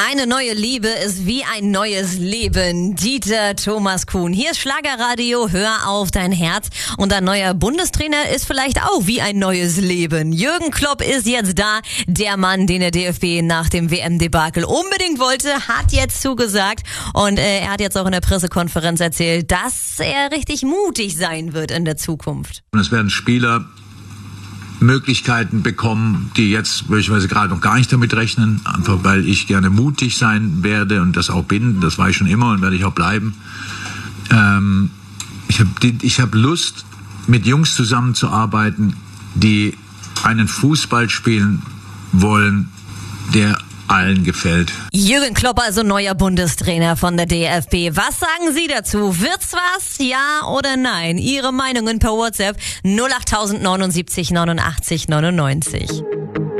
Eine neue Liebe ist wie ein neues Leben. Dieter Thomas Kuhn. Hier ist Schlagerradio, hör auf dein Herz. Und ein neuer Bundestrainer ist vielleicht auch wie ein neues Leben. Jürgen Klopp ist jetzt da. Der Mann, den der DFB nach dem WM-Debakel unbedingt wollte, hat jetzt zugesagt. Und er hat jetzt auch in der Pressekonferenz erzählt, dass er richtig mutig sein wird in der Zukunft. Und es werden Spieler Möglichkeiten bekommen, die jetzt möglicherweise gerade noch gar nicht damit rechnen, einfach weil ich gerne mutig sein werde und das auch bin, das war ich schon immer und werde ich auch bleiben. Ich hab Lust, mit Jungs zusammenzuarbeiten, die einen Fußball spielen wollen, der allen gefällt. Jürgen Klopp, also neuer Bundestrainer von der DFB. Was sagen Sie dazu? Wird's was? Ja oder nein? Ihre Meinungen per WhatsApp 08079 89 99.